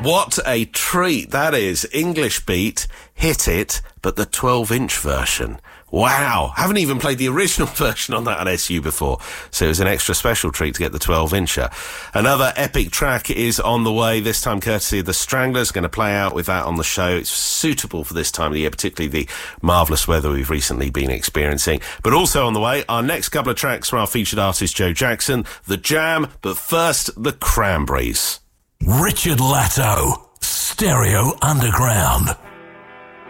What a treat that is. English Beat, Hit It, but the 12-inch version. Wow. Haven't even played the original version on that on SU before, so it was an extra special treat to get the 12-incher. Another epic track is on the way, this time courtesy of the Stranglers. Going to play out with that on the show. It's suitable for this time of the year, particularly the marvellous weather we've recently been experiencing. But also on the way, our next couple of tracks from our featured artist Joe Jackson, The Jam, but first, The Cranberries. Richard Latto, Stereo Underground.